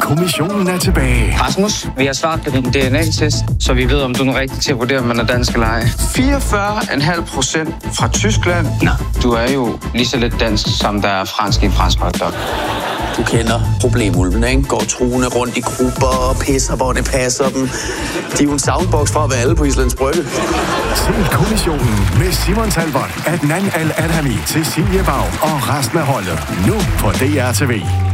kommissionen er tilbage. Rasmus, vi har svaret på din DNA-test, så vi ved, om du er rigtig til at vurdere, om man er dansk eller ej. 44,5% fra Tyskland. Nå, du er jo lige så lidt dansk, som der er fransk i en fransk hotdog. Du kender problemulven, ikke? Går truende rundt i grupper og pisser, hvor det passer dem. De er jo en soundbox for at være alle på Islands Brygge. Se kommissionen med Simon Talbot, Adnan Al-Adhami, Cecilie Bag og resten af holdet. Nu på DR TV.